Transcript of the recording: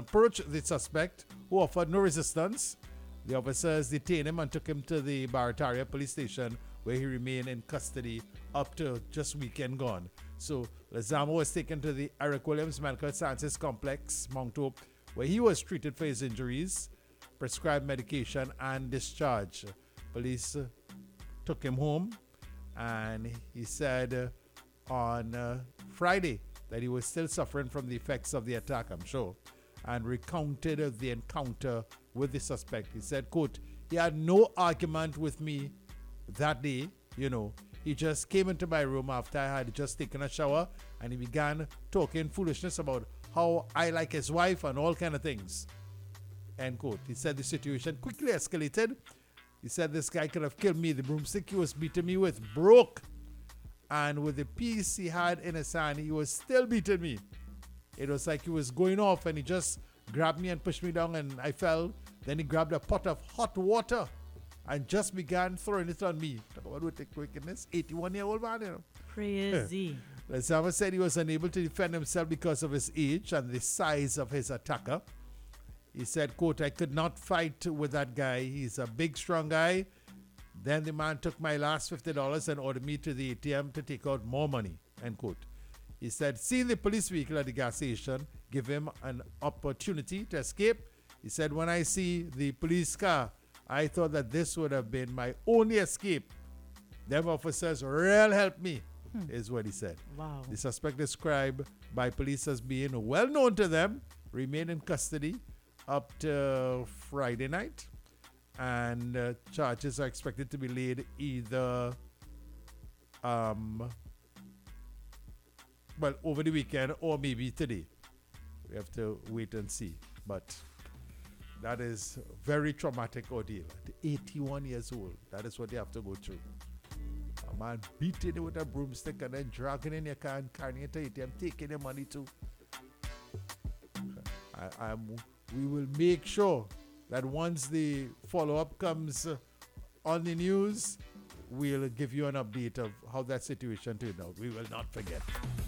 approached the suspect, who offered no resistance. The officers detained him and took him to the Barataria police station, where he remained in custody up to just weekend gone. So Lezama was taken to the Eric Williams Medical Sciences Complex, Mount Hope, where he was treated for his injuries, prescribed medication, and discharged. Police took him home, and he said on Friday that he was still suffering from the effects of the attack, I'm sure, and recounted the encounter with the suspect. He said, quote, he had no argument with me that day, He just came into my room after I had just taken a shower, and he began talking foolishness about how I like his wife and all kind of things. End quote. He said the situation quickly escalated. He said this guy could have killed me. The broomstick he was beating me with broke. And with the piece he had in his hand, he was still beating me. It was like he was going off, and he just grabbed me and pushed me down, and I fell. Then he grabbed a pot of hot water and just began throwing it on me. Talk about with the wickedness. 81-year-old man, Crazy. Lezama said he was unable to defend himself because of his age and the size of his attacker. He said, quote, I could not fight with that guy. He's a big, strong guy. Then the man took my last $50 and ordered me to the ATM to take out more money, end quote. He said, seeing the police vehicle at the gas station give him an opportunity to escape. He said, when I see the police car, I thought that this would have been my only escape. Them officers real helped me, is what he said. Wow. The suspect, described by police as being well known to them, remained in custody up to Friday night. And charges are expected to be laid either over the weekend or maybe today. We have to wait and see. But that is a very traumatic ordeal. At 81 years old, that is what they have to go through. A man beating you with a broomstick and then dragging in your car and carrying it to ATM, taking your money too. We will make sure that once the follow-up comes on the news, we'll give you an update of how that situation turned out. We will not forget.